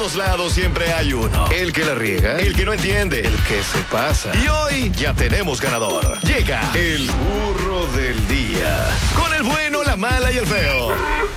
todos lados siempre hay uno. El que la riega, el que no entiende, el que se pasa. Y hoy ya tenemos ganador. Llega el burro del día. Con el bueno, la mala y el feo.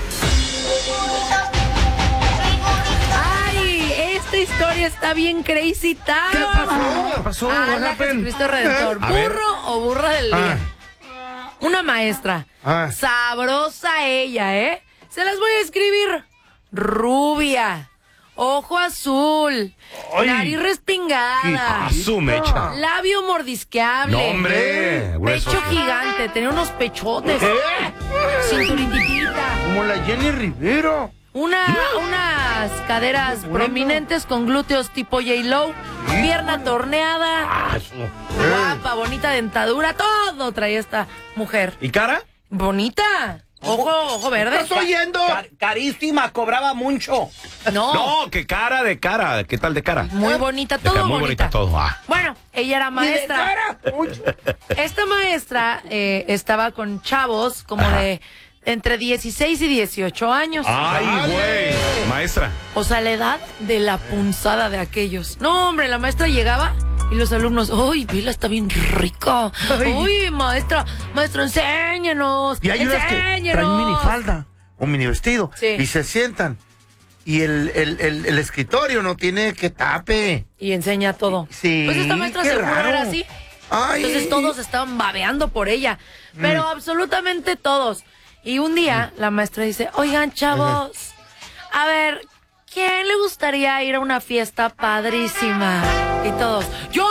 ¡Ay! Esta historia está bien crazy town. ¿Qué pasó? Ana Jesucristo Redentor. ¿Burro o burra del día? Una maestra. Sabrosa ella, ¿eh? Se las voy a escribir. Rubia. Ojo azul. Ay. Nariz respingada. Su mecha. Labio mordisqueable. No, hombre. Pecho gigante. Tenía unos pechotes. Cinturitita. Como la Jenny Rivero. Unas caderas prominentes con glúteos tipo J-Lo, pierna torneada, guapa, bonita dentadura, todo traía esta mujer. ¿Y cara? Bonita. Ojo verde. ¿Estás oyendo? Carísima, cobraba mucho. No, ¿Qué cara de cara? ¿Qué tal de cara? muy bonita, De cara, todo muy bonita todo. Bueno, ella era maestra. Esta maestra estaba con chavos como de entre 16 y 18 años. Ay, güey. Maestra. O sea, la edad de la punzada de aquellos. No, hombre, la maestra llegaba y los alumnos, ¡ay, Vila está bien rica! ¡Uy, maestra, enséñanos! Y hay unas que traen minifalda o mini vestido y se sientan. Y el escritorio no tiene que tape. Y enseña todo. Sí, Pues esta maestra qué seguro raro. era así. Ay. Entonces todos estaban babeando por ella. Pero absolutamente todos. Y un día la maestra dice, oigan, chavos, a ver, ¿quién le gustaría ir a una fiesta padrísima? Y todos, yo.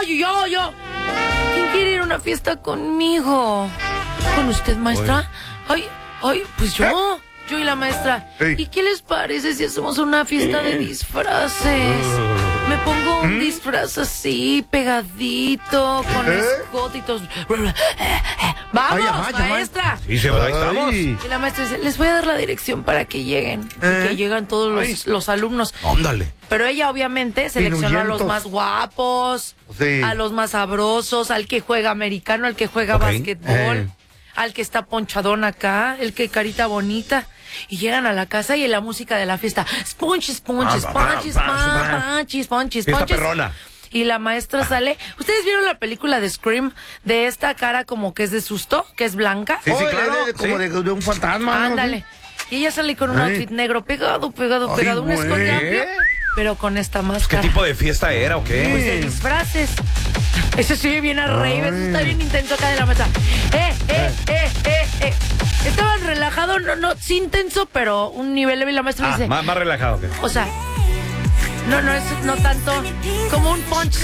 ¿Quién quiere ir a una fiesta conmigo? ¿Con usted, maestra? Ay, pues yo y la maestra. ¿Y qué les parece si hacemos una fiesta de disfraces? Me pongo un disfraz así, pegadito, con escotitos. ¡Vamos, maestra! Sí, ahí estamos. Y la maestra dice, les voy a dar la dirección para que lleguen. Y que llegan todos los alumnos. Ándale. Pero ella obviamente seleccionó a los Inuyentos. más guapos, a los más sabrosos, al que juega americano, al que juega básquetbol, al que está ponchadón acá, el que carita bonita. Y llegan a la casa y en la música de la fiesta, Sponges. Fiesta perrona. Y la maestra sale. ¿Ustedes vieron la película de Scream? De esta cara como que es de susto, que es blanca. Sí, claro. Como de un fantasma. ¿no? Ándale. Y ella sale con un outfit negro pegado, un escote amplio, pero con esta máscara. ¿Qué tipo de fiesta era o qué? Pues de disfraces. Eso sí, viene a rave, eso está bien intenso acá de la mesa. Estaban relajados, no, sí intenso, pero un nivel leve. Y la maestra dice, más relajado que. o sea, no tanto como un punch,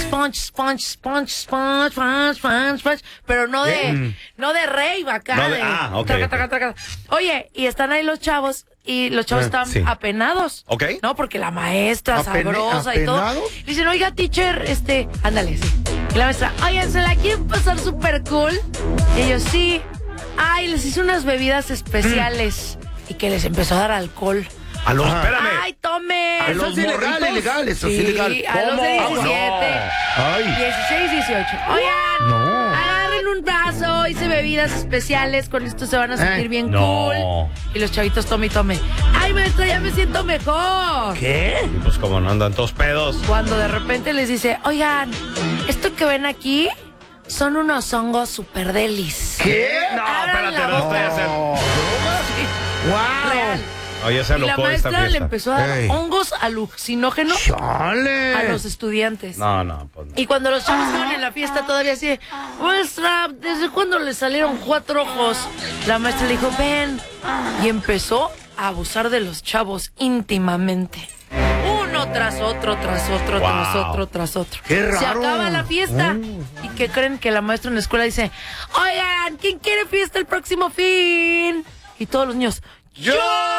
pero no de rave acá. No de- de ok, traca, ok. traca, traca. Oye, y están ahí los chavos, y los chavos están apenados. Ok. No, porque la maestra sabrosa y todo. ¿Apenados? Le dicen, oiga, teacher, ándale, sí. Y la maestra, oigan, ¿se la quieren pasar súper cool? Y ellos, sí. Ay, les hice unas bebidas especiales. Y que les empezó a dar alcohol. Espérame. Ay, tome. Eso es ilegal, eso es Sí, ilegal. a los de 17, Ay. 16, 18. Oigan, agarren un vaso, hice bebidas especiales, con esto se van a sentir bien cool. Y los chavitos, tome. Ay, maestra, ya me siento mejor. ¿Qué? Pues como no andan todos pedos. Cuando de repente les dice, oigan, esto que ven aquí son unos hongos super delis. ¿Qué? No, Abran espérate, la no estoy boca. haciendo. Real. Oye, se Y la alocó esta maestra le fiesta. empezó a dar hongos alucinógenos ¡Chale! a los estudiantes. No, pues no. Y cuando los chavos estaban en la fiesta todavía así, maestra, ¿desde cuándo le salieron 4 ojos? La maestra le dijo, ven. Y empezó a abusar de los chavos íntimamente. Uno tras otro. Qué raro. Se acaba la fiesta. ¿Y qué creen? Que la maestra en la escuela dice, oigan, ¿quién quiere fiesta el próximo fin? Y todos los niños, ¡yo!